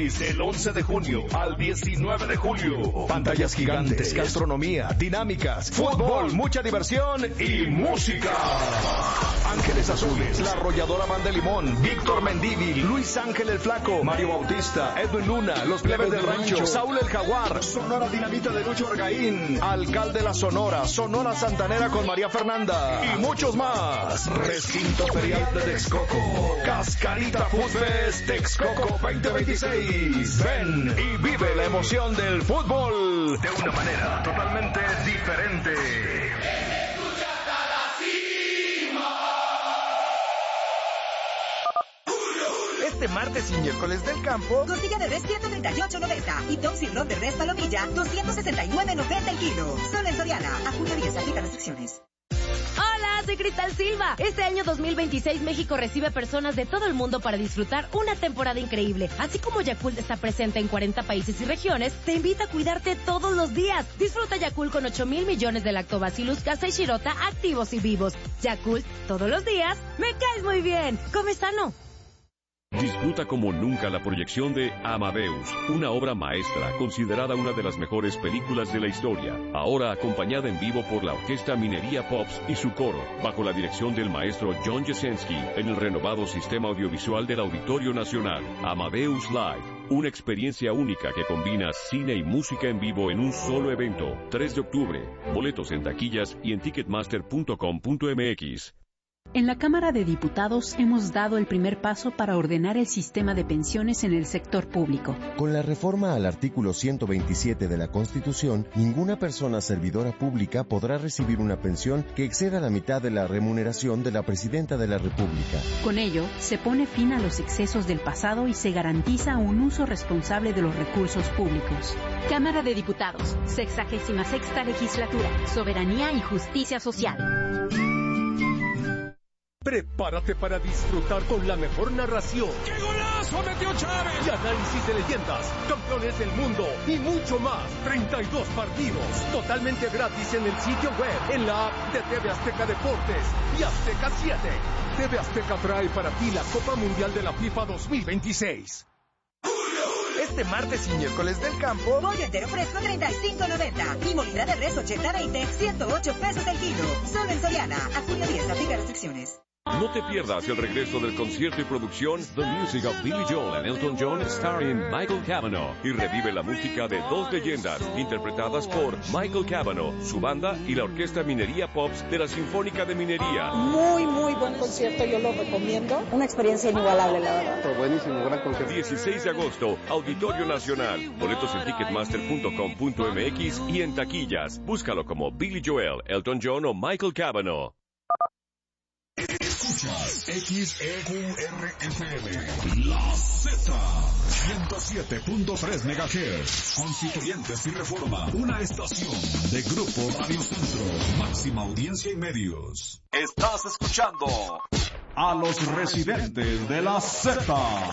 gratis del 11 de junio al 19 de julio. Pantallas gigantes, gastronomía, dinámicas, fútbol, mucha diversión y música. Ángeles Azules, La Arrolladora Banda de Limón, Víctor Mendívil, Luis Ángel el Flaco, Mario Bautista, Edwin Luna, Los Plebes del Rancho, Saúl el Jaguar, Sonora Dinamita de Lucho Orgaín, Alcalde La Sonora, Sonora Santanera con María Fernanda y muchos más. Recinto Ferial de Texcoco, Cascarita Food Fest Texcoco 2026. Ven y vive la emoción del fútbol de una manera totalmente diferente. Este martes y miércoles del campo, costilla de res 138.90 y Toxirron de res palomilla 269.90 el kilo. Solo en Soriana. A junio 10 aplica restricciones. Hola, soy Cristal Silva. Este año 2026 México recibe personas de todo el mundo para disfrutar una temporada increíble. Así como Yakult está presente en 40 países y regiones, te invita a cuidarte todos los días. Disfruta Yakult con 8,000 millones de lactobacillus casei shirota activos y vivos. Yakult, todos los días, me caes muy bien. Come sano. Disfruta como nunca la proyección de Amadeus, una obra maestra considerada una de las mejores películas de la historia, ahora acompañada en vivo por la Orquesta Minería Pops y su coro, bajo la dirección del maestro John Jasenski, en el renovado sistema audiovisual del Auditorio Nacional. Amadeus Live, una experiencia única que combina cine y música en vivo en un solo evento. 3 de octubre, boletos en taquillas y en ticketmaster.com.mx. En la Cámara de Diputados hemos dado el primer paso para ordenar el sistema de pensiones en el sector público. Con la reforma al artículo 127 de la Constitución, ninguna persona servidora pública podrá recibir una pensión que exceda la mitad de la remuneración de la Presidenta de la República. Con ello, se pone fin a los excesos del pasado y se garantiza un uso responsable de los recursos públicos. Cámara de Diputados, 66ª Legislatura, Soberanía y Justicia Social. Prepárate para disfrutar con la mejor narración. ¡Qué golazo metió Chávez! Y análisis de leyendas, campeones del mundo y mucho más. 32 partidos totalmente gratis en el sitio web, en la app de TV Azteca Deportes y Azteca 7. TV Azteca trae para ti la Copa Mundial de la FIFA 2026. Este martes y miércoles del campo, pollo entero fresco 35.90 y molida de res 80-20 108 pesos el kilo. Solo en Soriana. A junio 10 aplica restricciones. No te pierdas el regreso del concierto y producción The Music of Billy Joel and Elton John starring Michael Cavanaugh, y revive la música de dos leyendas interpretadas por Michael Cavanaugh, su banda y la Orquesta Minería Pops de la Sinfónica de Minería. Muy buen concierto, yo lo recomiendo. Una experiencia inigualable, la verdad. Buenísimo, gran concierto. 16 de agosto, Auditorio Nacional. Boletos en ticketmaster.com.mx y en taquillas. Búscalo como Billy Joel, Elton John o Michael Cavanaugh. Escuchas XEQRFM, La Z, 107.3 MHz, Constituyentes y Reforma, una estación de Grupo Radio Centro, máxima audiencia y medios. Estás escuchando a los residentes de La Z.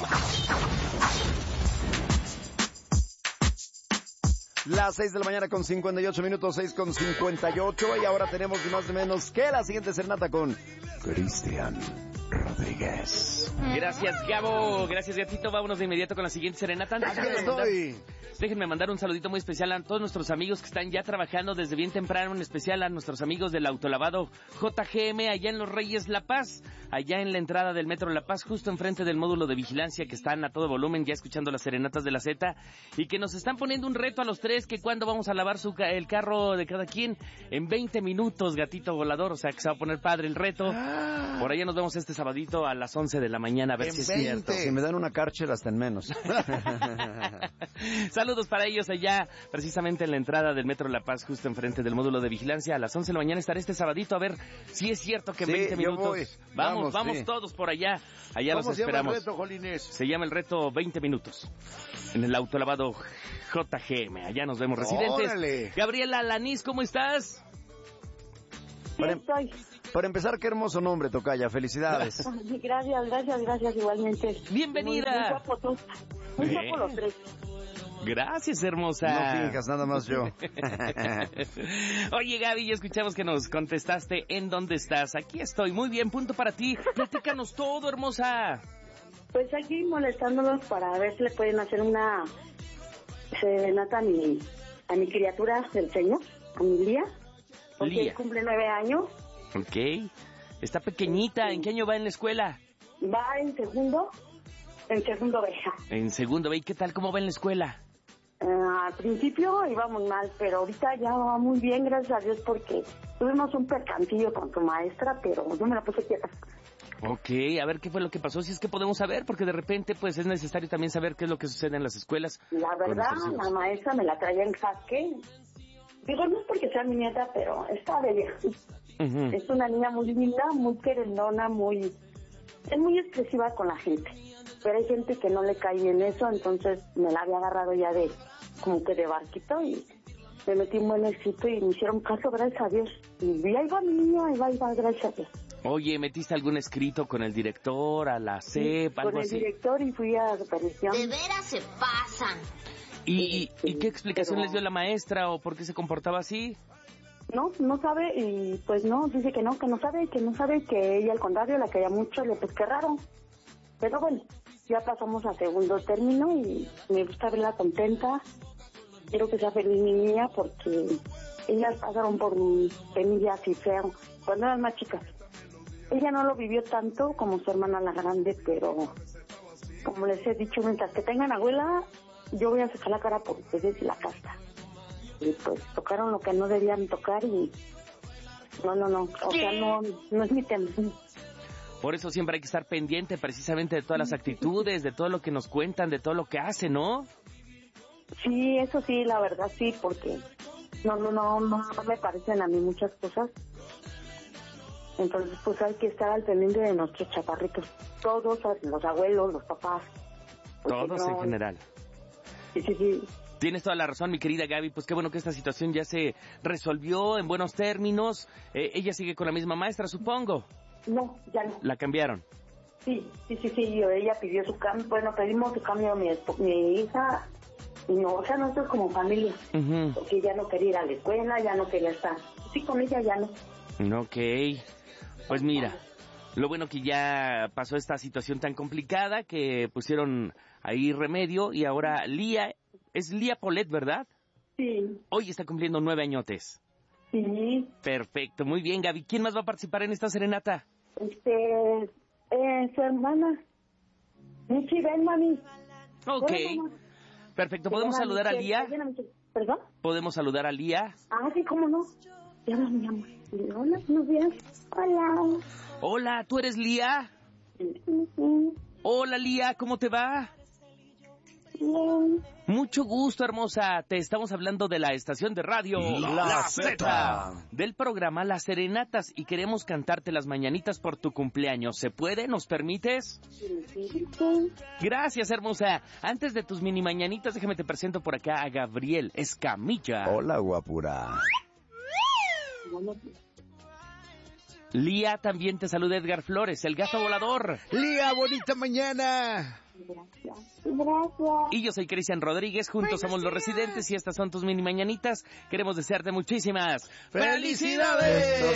Las 6 de la mañana con 58 minutos, 6 con 58, y ahora tenemos ni más ni menos que la siguiente serenata con Cristian Rodríguez. Gracias, Gabo. Gracias, Gatito. Vámonos de inmediato con la siguiente serenata. Déjenme mandar un saludito muy especial a todos nuestros amigos que están ya trabajando desde bien temprano, en especial a nuestros amigos del autolavado JGM allá en Los Reyes La Paz, allá en la entrada del Metro La Paz, justo enfrente del módulo de vigilancia, que están a todo volumen ya escuchando las serenatas de la Z, y que nos están poniendo un reto a los tres, que cuando vamos a lavar el carro de cada quien en 20 minutos, gatito volador. O sea que se va a poner padre el reto. Por allá nos vemos este sabadito a las 11 de la mañana, a ver si es cierto. Si me dan una Karcher hasta en menos. Saludos para ellos allá, precisamente en la entrada del Metro La Paz, justo enfrente del módulo de vigilancia. A las 11 de la mañana estaré este sabadito, a ver si es cierto que 20 minutos. Vamos sí. Todos por allá. Allá los esperamos. ¿Cómo se llama el reto, Jolines? Se llama el reto 20 minutos. En el autolavado JGM. Allá nos vemos, residentes. ¡Órale! Gabriela Lanís, ¿cómo estás? Para empezar, qué hermoso nombre, tocaya. Felicidades. Gracias, igualmente. Bienvenida. Muy guapo los tres. Gracias, hermosa. No finjas, nada más yo. Oye, Gaby, ya escuchamos que nos contestaste en dónde estás. Aquí estoy, muy bien, punto para ti. Platícanos todo, hermosa. Pues aquí molestándolos para ver si le pueden hacer una serenata a mi criatura del Señor, a mi Lía, porque cumple 9 años. Ok. Está pequeñita. ¿En qué año va en la escuela? Va en segundo B. En segundo B. ¿Y qué tal? ¿Cómo va en la escuela? Al principio iba muy mal, pero ahorita ya va muy bien, gracias a Dios, porque tuvimos un percantillo con tu maestra, pero yo me la puse quieta. Ok, a ver qué fue lo que pasó, si es que podemos saber, porque de repente pues es necesario también saber qué es lo que sucede en las escuelas. La verdad, la maestra me la traía en jaque. Digo, no es porque sea mi nieta, pero está bella. Es una niña muy linda, muy querendona, es muy expresiva con la gente. Pero hay gente que no le cae bien eso, entonces me la había agarrado ya como que de barquito y me metí un buen éxito y me hicieron caso, gracias a Dios. Y ahí va mi niña, ahí va, gracias a Dios. Oye, ¿metiste algún escrito con el director, a la CEP, algo así? Con el director y fui a supervisión. De veras se pasan. ¿Y qué explicación les dio la maestra o por qué se comportaba así? No sabe y pues no, dice que no sabe, que ella al contrario la quería mucho, pues qué raro. Pero bueno, ya pasamos a segundo término y me gusta verla contenta. Quiero que sea feliz mi niña porque ellas pasaron por penillas y feo cuando eran más chicas. Ella no lo vivió tanto como su hermana la grande, pero como les he dicho, mientras que tengan abuela, yo voy a sacar la cara por ustedes y la casta. Y pues tocaron lo que no debían tocar y no, o sea, no es mi tema. Por eso siempre hay que estar pendiente precisamente de todas las actitudes, de todo lo que nos cuentan, de todo lo que hacen, ¿no? Sí, eso sí, la verdad sí, porque no me parecen a mí muchas cosas. Entonces, pues hay que estar al pendiente de nuestros chaparritos. Todos, los abuelos, los papás. Todos en general. Sí. Tienes toda la razón, mi querida Gaby. Pues qué bueno que esta situación ya se resolvió en buenos términos. Ella sigue con la misma maestra, supongo. No, ya no. ¿La cambiaron? Sí. Ella pidió su cambio. Bueno, pedimos su cambio a mi hija. Y no, o sea, nosotros como familia. Porque ella no quería ir a la escuela, ya no quería estar. Sí, con ella ya no. Ok. Pues mira, lo bueno que ya pasó esta situación tan complicada, que pusieron ahí remedio y ahora Lía, es Lía Polet, ¿verdad? Sí. Hoy está cumpliendo 9 añotes. Sí. Perfecto, muy bien, Gaby. ¿Quién más va a participar en esta serenata? Su hermana. Michi, ven, mami. Ok. Perfecto, ¿podemos saludar a Lía? ¿Perdón? ¿Podemos saludar a Lía? Ah, sí, ¿cómo no? Ya mi amor. Hola, buenos días. Hola. Hola, ¿tú eres Lía? Sí. Hola, Lía, ¿cómo te va? Bien. Mucho gusto, hermosa. Te estamos hablando de la estación de radio La Z, del programa Las Serenatas, y queremos cantarte las mañanitas por tu cumpleaños. ¿Se puede? ¿Nos permites? Sí. Gracias, hermosa. Antes de tus mini mañanitas, déjame te presento por acá a Gabriel Escamilla. Hola, guapura. Lía, también te saluda Edgar Flores, el gato volador. Lía, bonita mañana. Gracias. Y yo soy Cristian Rodríguez, juntos somos los Residentes y estas son tus mini mañanitas. Queremos desearte muchísimas ¡felicidades!